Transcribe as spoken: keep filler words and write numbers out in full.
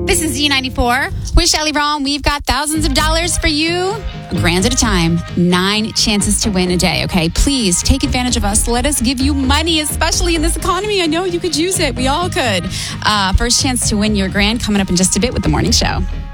This is Z ninety-four with Shelly Braun. We've got thousands of dollars for you, a grand at a time, nine chances to win a day, okay? Please take advantage of us. Let us give you money, especially in this economy. I know you could use it. We all could. Uh, first chance to win your grand coming up in just a bit with The Morning Show.